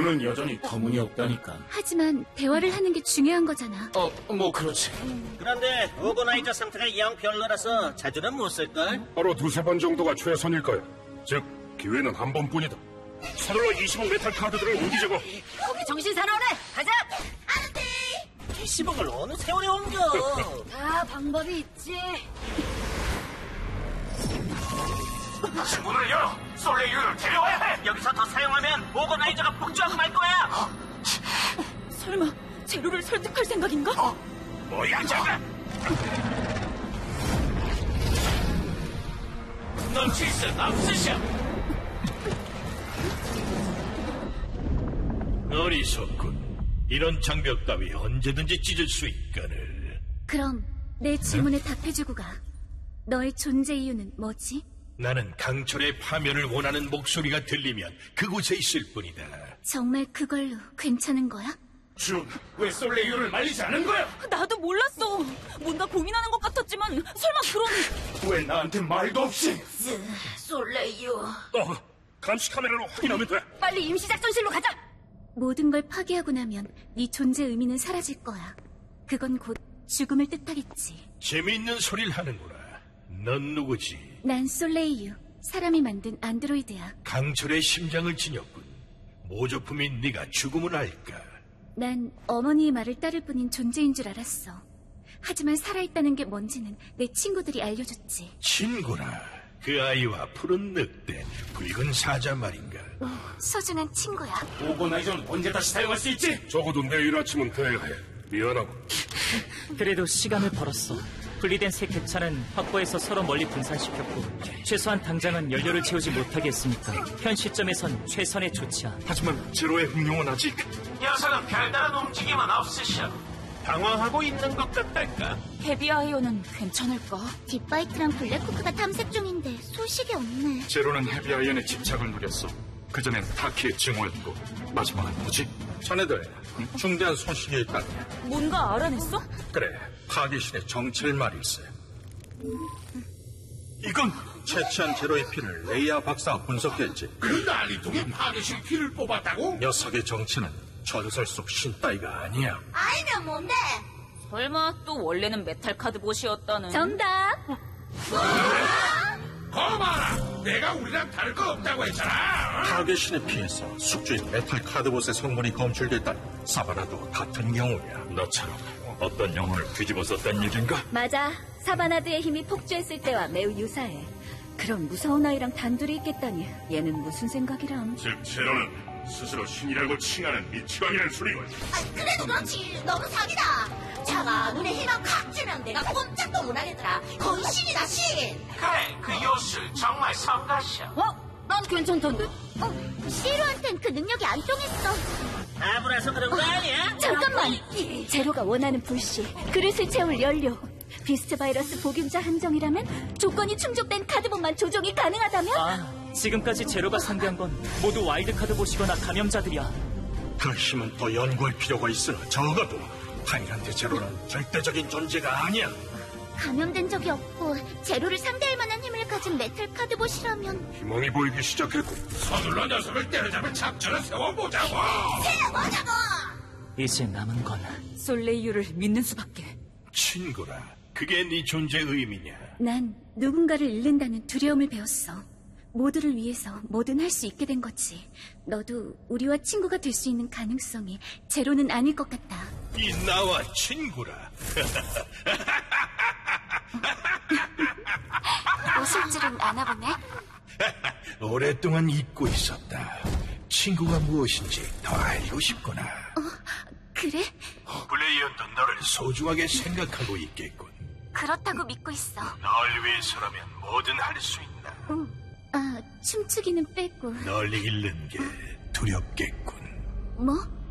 친구는 여전히 터무니없다니까. 하지만 대화를 하는 게 중요한 거잖아. 뭐 그렇지. 그런데 오거나이저 상태가 영 별로라서 자주는 못 쓸걸? 하루 두세 번 정도가 최선일 거야. 즉, 기회는 한 번뿐이다. 서둘러 20억 메탈 카드들을 옮기자고. 거기 정신 사나우네. 가자. 안돼. 20억을 어느 세월에 옮겨? 방법이 있지. 문을 열어! 솔레이유를 데려와야 해! 여기서 더 사용하면 오거나이저가 폭주하고 말 거야. 설마 제로를 설득할 생각인가? 뭐야, 저거! 넘칠 수 없으셔. 어리석군. 이런 장벽 따위 언제든지 찢을 수 있거늘. 그럼 내 질문에 답해주고 가. 너의 존재 이유는 뭐지? 나는 강철의 파멸을 원하는 목소리가 들리면 그곳에 있을 뿐이다. 정말 그걸로 괜찮은 거야? 준, 왜 솔레이유를 말리지 않은 거야? 나도 몰랐어. 뭔가 고민하는 것 같았지만 설마 그런... 왜 나한테 말도 없이? 솔레이유. 감시 카메라로 확인하면 돼. 빨리 임시작전실로 가자. 모든 걸 파괴하고 나면 네 존재 의미는 사라질 거야. 그건 곧 죽음을 뜻하겠지. 재미있는 소리를 하는구나. 넌 누구지? 난 솔레이유, 사람이 만든 안드로이드야. 강철의 심장을 지녔군. 모조품인 네가 죽음을 알까? 난 어머니의 말을 따를 뿐인 존재인 줄 알았어. 하지만 살아있다는 게 뭔지는 내 친구들이 알려줬지. 친구라. 그 아이와 푸른 늑대, 붉은 사자 말인가? 소중한 친구야. 오거나이저는 언제 다시 사용할 수 있지? 적어도 내일 아침은 돼야 해. 미안하고. 그래도 시간을 벌었어. 분리된 새 객차는 확보해서 서로 멀리 분산시켰고 최소한 당장은 연료를 채우지 못하게 했으니까 현 시점에선 최선의 조치야. 하지만 제로의 흥룡은 아직... 녀석은 별다른 움직임은 없으셔. 당황하고 있는 것 같달까? 헤비아이오는 괜찮을까? 딥바이트랑 블랙호크가 탐색 중인데 소식이 없네. 제로는 헤비아이언의 집착을 누렸어. 그전엔 타키의 증오였고 마지막은 뭐지? 자네들 중대한 소식이 있다. 뭔가 알아냈어? 그래, 파괴신의 정체를 말일세. 이건 채취한 제로의 피를 레이아 박사가 분석했지. 그 난리통에 파괴신 피를 뽑았다고? 녀석의 정체는 전설 속 신따위가 아니야. 알면 뭔데? 설마 또 원래는 메탈 카드봇이었다는. 정답! 거봐라! 내가 우리랑 다를 거 없다고 했잖아! 파괴신의 피에서 숙주인 메탈 카드봇의 성분이 검출됐다니 사바나도 같은 경우야. 너처럼 어떤 영혼을 뒤집어 썼단 얘긴가? 맞아. 사바나드의 힘이 폭주했을 때와 매우 유사해. 그럼 무서운 아이랑 단둘이 있겠다니 얘는 무슨 생각이람. 즉 제로는 스스로 신이라고 칭하는 미치광이라는 소리고. 그래도 그렇지. 너무 사기다. 자가 눈에 힘만 칵 주면 내가 꼼짝도 못하겠더라. 거의 신이다, 신. 그래, 그 요술 정말 성가셔. 난 괜찮던데. 시루한텐 그 능력이 안 통했어. 아무라서 그런 거 아니야? 잠깐만! 제로가 원하는 불씨, 그릇을 채울 연료, 비스트 바이러스 복용자 한정이라면 조건이 충족된 카드본만 조종이 가능하다면? 지금까지 제로가 상대한 건 모두 와일드카드 보시거나 감염자들이야. 그 힘은 더 연구할 필요가 있으나 적어도 파이란트 제로는 절대적인 존재가 아니야. 감염된 적이 없고 제로를 상대할 만한 힘을 가진 메탈 카드봇이라면 희망이 보이기 시작했고. 서둘러 녀석을 때려잡을 작전을 세워보자고! 이제 남은 건 솔레이유를 믿는 수밖에. 친구라. 그게 네 존재 의미냐? 난 누군가를 잃는다는 두려움을 배웠어. 모두를 위해서 뭐든 할 수 있게 된 거지. 너도 우리와 친구가 될 수 있는 가능성이 제로는 아닐 것 같다. 이 나와 친구라. 웃을 줄은 아나 보네. 오랫동안 잊고 있었다. 친구가 무엇인지 더 알고 싶구나. 그래? 플레이언도 너를 소중하게 생각하고 있겠군. 그렇다고 믿고 있어. 널 위해서라면 뭐든 할 수 있나. 춤추기는 빼고. 널 잃는 게 두렵겠군. 뭐?